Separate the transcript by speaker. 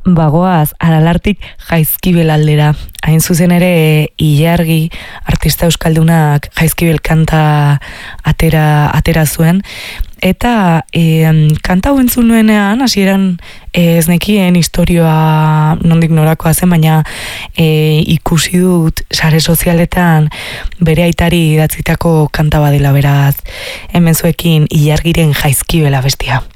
Speaker 1: Bagoaz, Aralartik Jaizkibel aldera. Hain zuzen ere, Ilargi, artista euskaldunak Jaizkibel kanta atera zuen. Eta kanta hau entzun nuenean, hasieran ez nekien historioa nondik norakoa zen, baina ikusi dut sare sozialetan bere aitari idatzitako kanta badela, beraz. Hemen zuekin Ilargiren Jaizkibel abestia.